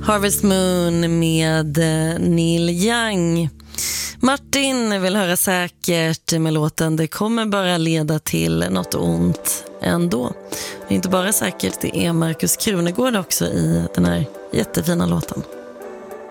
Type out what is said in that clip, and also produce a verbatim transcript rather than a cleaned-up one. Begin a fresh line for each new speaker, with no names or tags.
Harvest Moon med Neil Young. Martin vill höra säkert med låten Det kommer bara leda till något ont ändå. Det är inte bara säkert, det är Markus Krunegård också i den här jättefina låten.